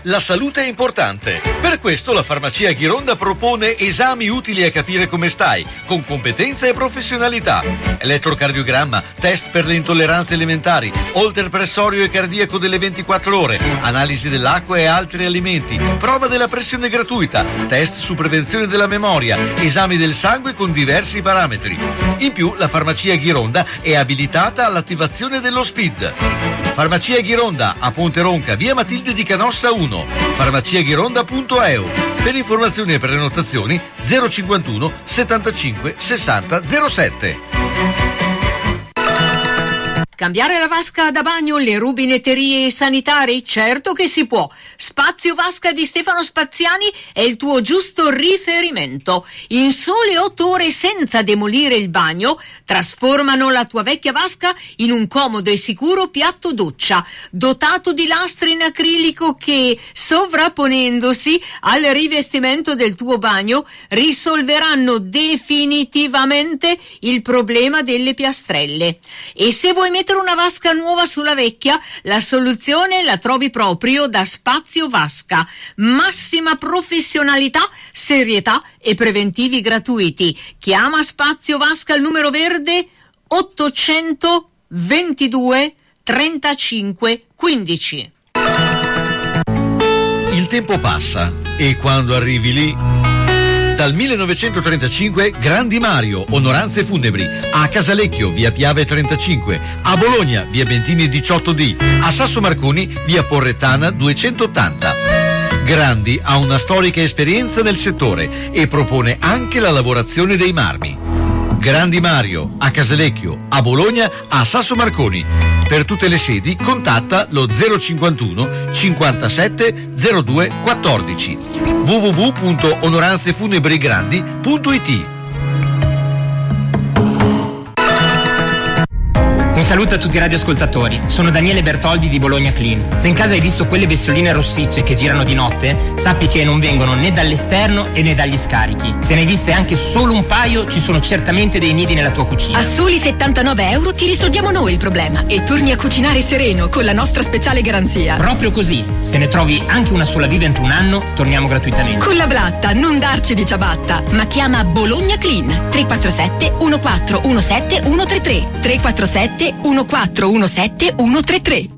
la salute è importante. Per questo la farmacia Ghironda propone esami utili a capire come stai, con competenza e professionalità. Elettrocardiogramma, test per le intolleranze alimentari, holter pressorio e cardiaco delle 24 ore, analisi dell'acqua e altri alimenti, prova della pressione gratuita, test su prevenzione della memoria, esami del sangue con diversi parametri. In più, la farmacia Ghironda è abilitata all'attivazione dello SPID. Farmacia Ghironda a Ponte Ronca, via Matilde di Canossa 1, farmaciaghironda.eu. Per informazioni e prenotazioni 051 75 60 07. Cambiare la vasca da bagno, le rubinetterie e i sanitari? Certo che si può. Spazio Vasca di Stefano Spaziani è il tuo giusto riferimento. In sole 8 ore, senza demolire il bagno, trasformano la tua vecchia vasca in un comodo e sicuro piatto doccia, dotato di lastre in acrilico che, sovrapponendosi al rivestimento del tuo bagno, risolveranno definitivamente il problema delle piastrelle. E se vuoi mettere una vasca nuova sulla vecchia, la soluzione la trovi proprio da Spazio Vasca. Massima professionalità, serietà e preventivi gratuiti. Chiama Spazio Vasca al numero verde 822 35 15. Il tempo passa e quando arrivi lì... Dal 1935 Grandi Mario, onoranze funebri, a Casalecchio, via Piave 35, a Bologna, via Bentini 18D, a Sasso Marconi, via Porrettana 280. Grandi ha una storica esperienza nel settore e propone anche la lavorazione dei marmi. Grandi Mario, a Casalecchio, a Bologna, a Sasso Marconi. Per tutte le sedi contatta lo 051 57 02 14 www.onoranzefunebrigrandi.it. Un saluto a tutti i radioascoltatori, sono Daniele Bertoldi di Bologna Clean. Se in casa hai visto quelle bestioline rossicce che girano di notte, sappi che non vengono né dall'esterno e né dagli scarichi. Se ne hai viste anche solo un paio, ci sono certamente dei nidi nella tua cucina. A soli 79 euro ti risolviamo noi il problema e torni a cucinare sereno con la nostra speciale garanzia. Proprio così, se ne trovi anche una sola viva entro un anno, torniamo gratuitamente. Con la blatta, non darci di ciabatta, ma chiama Bologna Clean 347 1417 133 347 1417 133.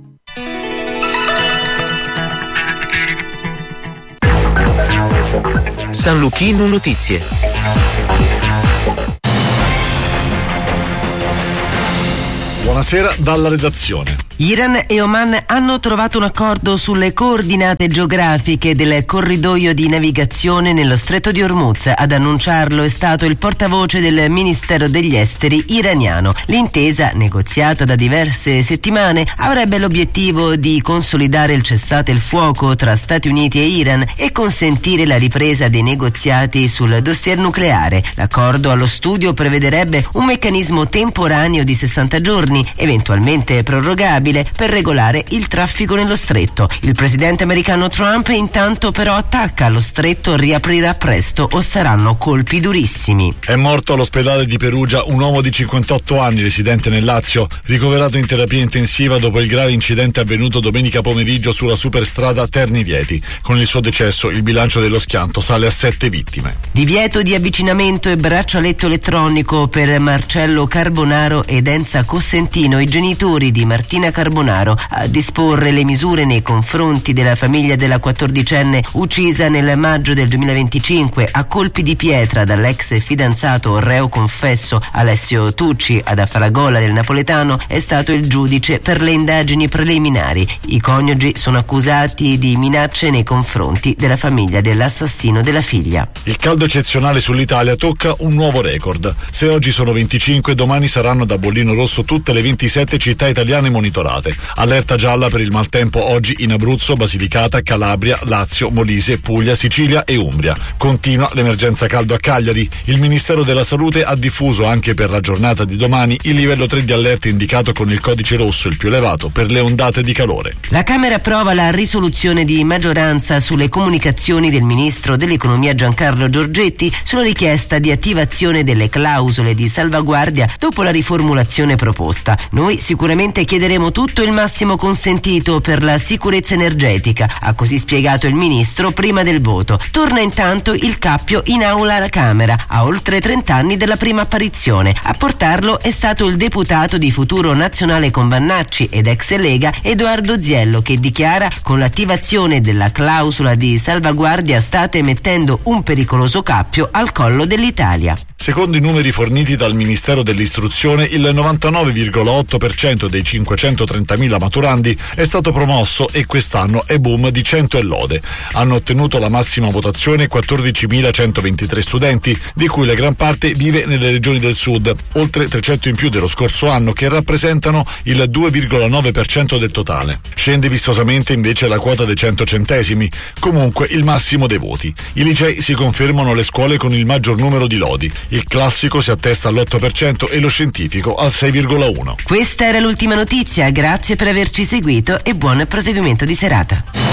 San Luchino Notizie. Buonasera dalla redazione. Iran e Oman hanno trovato un accordo sulle coordinate geografiche del corridoio di navigazione nello Stretto di Hormuz. Ad annunciarlo è stato il portavoce del Ministero degli Esteri iraniano. L'intesa, negoziata da diverse settimane, avrebbe l'obiettivo di consolidare il cessate il fuoco tra Stati Uniti e Iran e consentire la ripresa dei negoziati sul dossier nucleare. L'accordo allo studio prevederebbe un meccanismo temporaneo di 60 giorni, eventualmente prorogabile, per regolare il traffico nello stretto. Il presidente americano Trump intanto però attacca: lo stretto riaprirà presto o saranno colpi durissimi. È morto all'ospedale di Perugia un uomo di 58 anni residente nel Lazio, ricoverato in terapia intensiva dopo il grave incidente avvenuto domenica pomeriggio sulla superstrada Terni-Vieti. Con il suo decesso il bilancio dello schianto sale a 7 vittime. Divieto di avvicinamento e braccialetto elettronico per Marcello Carbonaro ed Enza Cossentino, i genitori di Martina Carbonaro, a disporre le misure nei confronti della famiglia della 14enne uccisa nel maggio del 2025 a colpi di pietra dall'ex fidanzato reo confesso Alessio Tucci. Ad Afaragola del napoletano è stato il giudice per le indagini preliminari. I coniugi sono accusati di minacce nei confronti della famiglia dell'assassino della figlia. Il caldo eccezionale sull'Italia tocca un nuovo record. Se oggi sono 25, domani saranno da bollino rosso tutte le 27 città italiane monitorate. Allerta gialla per il maltempo oggi in Abruzzo, Basilicata, Calabria, Lazio, Molise, Puglia, Sicilia e Umbria. Continua l'emergenza caldo a Cagliari. Il Ministero della Salute ha diffuso anche per la giornata di domani il livello 3 di allerta indicato con il codice rosso, il più elevato per le ondate di calore. La Camera approva la risoluzione di maggioranza sulle comunicazioni del Ministro dell'Economia Giancarlo Giorgetti sulla richiesta di attivazione delle clausole di salvaguardia dopo la riformulazione proposta. Noi sicuramente chiederemo tutto il massimo consentito per la sicurezza energetica, ha così spiegato il ministro prima del voto. Torna intanto il cappio in aula alla Camera, a oltre 30 anni dalla prima apparizione. A portarlo è stato il deputato di Futuro Nazionale con Vannacci ed ex Lega Edoardo Ziello, che dichiara: con l'attivazione della clausola di salvaguardia state mettendo un pericoloso cappio al collo dell'Italia. Secondo i numeri forniti dal Ministero dell'Istruzione, il 99,8% dei 530.000 maturandi è stato promosso e quest'anno è boom di 100 e lode. Hanno ottenuto la massima votazione 14.123 studenti, di cui la gran parte vive nelle regioni del sud, oltre 300 in più dello scorso anno, che rappresentano il 2,9% del totale. Scende vistosamente invece la quota dei 100 centesimi, comunque il massimo dei voti. I licei si confermano le scuole con il maggior numero di lodi. Il classico si attesta all'8% e lo scientifico al 6,1%. Questa era l'ultima notizia, grazie per averci seguito e buon proseguimento di serata.